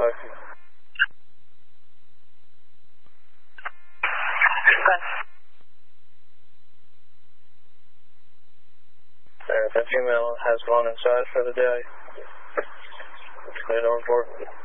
That female has gone inside for the day. Clear door for